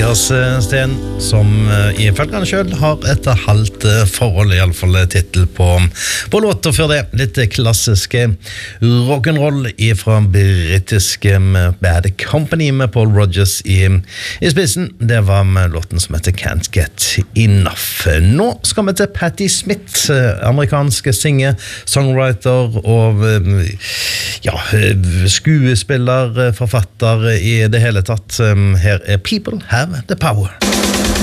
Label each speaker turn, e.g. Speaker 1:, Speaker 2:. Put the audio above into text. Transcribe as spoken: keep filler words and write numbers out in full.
Speaker 1: Andreas Steen, som ifølge han selv har et halvt forhold, i alle fall titel på, på låter før det. Litt klassiske rock'n'roll fra britiske Bad Company med Paul Rodgers i, i spissen. Det var med låten som heter Can't Get Enough. Nå skal vi til Patti Smith, amerikansk singer, songwriter og ja, skuespiller, forfatter i det hele tatt. Her er People Have the Power.